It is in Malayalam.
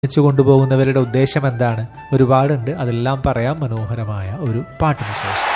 ച്ചു കൊണ്ടുപോകുന്നവരുടെ ഉദ്ദേശം എന്താണ്? ഒരുപാടുണ്ട്, അതെല്ലാം പറയാം മനോഹരമായ ഒരു പാട്ടിന് ശേഷം.